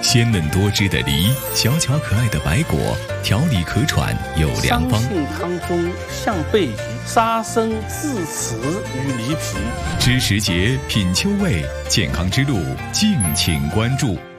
鲜嫩多汁的梨，小巧可爱的白果，条理可传有良方。 桑葚汤中象贝鱼，沙参自持与梨皮。 知时节，品秋味，健康之路，敬请关注。